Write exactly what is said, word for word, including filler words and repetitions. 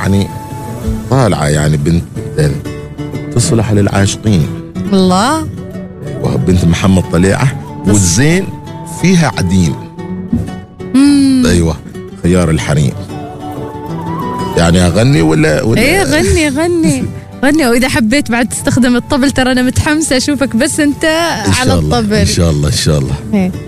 يعني طالعة يعني بنت تصلح للعاشقين. الله. وبنت محمد طليعة والزين فيها عديم. مم. أيوة خيار الحريم. يعني أغني ولا, ولا ايه غني غني غني. وإذا حبيت بعد تستخدم الطبل ترى أنا متحمسة أشوفك بس أنت على الله الطبل إن شاء الله إن شاء الله. إيه.